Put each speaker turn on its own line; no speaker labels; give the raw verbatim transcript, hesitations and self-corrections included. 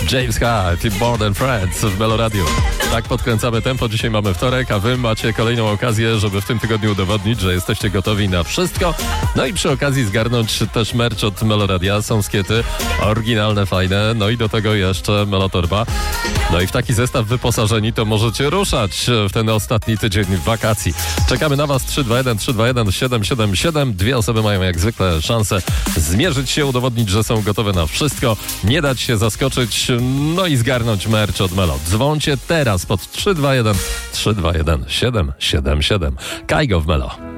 James Hyde i More Than Friends w Melo Radio. Tak podkręcamy tempo. Dzisiaj mamy wtorek, a wy macie kolejną okazję, żeby w tym tygodniu udowodnić, że jesteście gotowi na wszystko. No i przy okazji zgarnąć też merch od Melo Radia. Są skiety oryginalne, fajne. No i do tego jeszcze Melotorba. No i w taki zestaw wyposażeni to możecie ruszać w ten ostatni tydzień wakacji. Czekamy na was. Trzy dwa jeden trzy dwa jeden siedem siedem siedem. Dwie osoby mają jak zwykle szansę zmierzyć się, udowodnić, że są gotowe na wszystko, nie dać się zaskoczyć, no i zgarnąć merch od Melo. Dzwońcie teraz pod trzy dwa jeden trzy dwa jeden siedem siedem siedem. Kajgo w Melo.